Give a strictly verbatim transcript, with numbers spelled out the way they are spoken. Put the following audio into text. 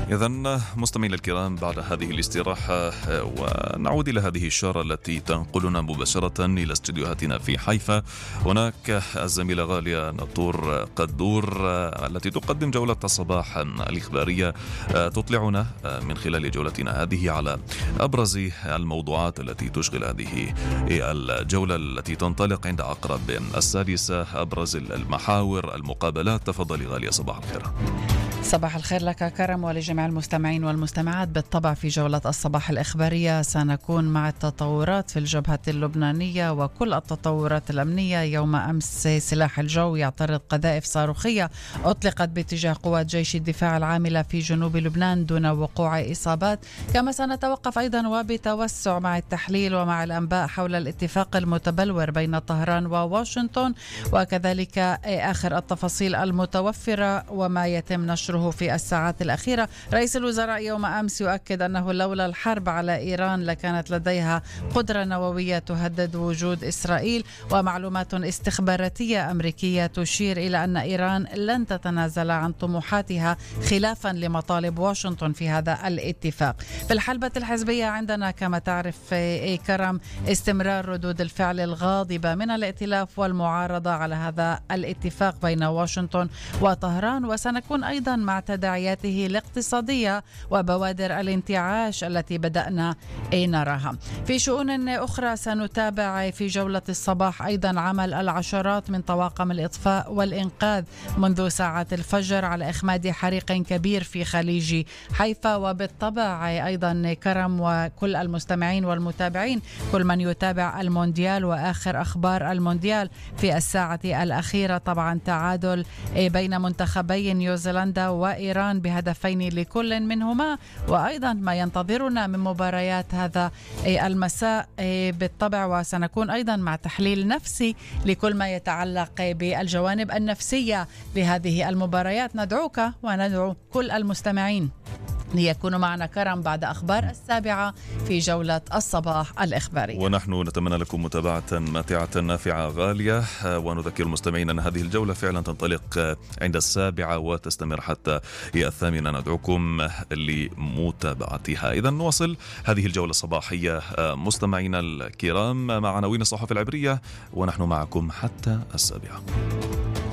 إذن مستمعينا الكرام، بعد هذه الاستراحة ونعود إلى هذه الشارة التي تنقلنا مباشرة إلى استديوهاتنا في حيفا. هناك الزميلة غالية نطور قدور التي تقدم جولة الصباح الإخبارية، تطلعنا من خلال جولتنا هذه على أبرز الموضوعات التي تشغل هذه الجولة التي تنطلق عند عقرب السادسة. أبرز المحاور، المقابلات. تفضلي غالية، صباح الخير. صباح الخير لك كرم ولجميع المستمعين والمستمعات. بالطبع في جولة الصباح الإخبارية سنكون مع التطورات في الجبهة اللبنانية وكل التطورات الأمنية. يوم أمس سلاح الجو يعترض قذائف صاروخية أطلقت باتجاه قوات جيش الدفاع العاملة في جنوب لبنان دون وقوع إصابات. كما سنتوقف أيضا وبتوسع مع التحليل ومع الأنباء حول الاتفاق المتبلور بين طهران وواشنطن، وكذلك آخر التفاصيل المتوفرة وما يتم نشره في الساعات الأخيرة. رئيس الوزراء يوم أمس يؤكد أنه لولا الحرب على إيران لكانت لديها قدرة نووية تهدد وجود إسرائيل. ومعلومات استخباراتية أمريكية تشير إلى أن إيران لن تتنازل عن طموحاتها خلافا لمطالب واشنطن في هذا الاتفاق. في الحلبة الحزبية عندنا كما تعرف كرم استمرار ردود الفعل الغاضبة من الائتلاف والمعارضة على هذا الاتفاق بين واشنطن وطهران، وسنكون أيضا مع تداعياته الاقتصادية وبوادر الانتعاش التي بدأنا نراها. في شؤون أخرى سنتابع في جولة الصباح أيضا عمل العشرات من طواقم الإطفاء والإنقاذ منذ ساعات الفجر على إخماد حريق كبير في خليج حيفا. وبالطبع أيضا كرم وكل المستمعين والمتابعين، كل من يتابع المونديال وآخر أخبار المونديال في الساعة الأخيرة، طبعا تعادل بين منتخبي نيوزيلندا وإيران بهدفين لكل منهما، وأيضا ما ينتظرنا من مباريات هذا المساء بالطبع. وسنكون أيضا مع تحليل نفسي لكل ما يتعلق بالجوانب النفسية لهذه المباريات. ندعوك وندعو كل المستمعين ليكونوا معنا كرم بعد أخبار السابعة في جولة الصباح الإخباري. ونحن نتمنى لكم متابعة ماتعة نافعة غالية، ونذكر المستمعين أن هذه الجولة فعلا تنطلق عند السابعة وتستمر حتى هي الثامنة. ندعوكم لمتابعتها. إذا نواصل هذه الجولة الصباحية مستمعينا الكرام مع عناوين الصحف العبرية، ونحن معكم حتى السابعة.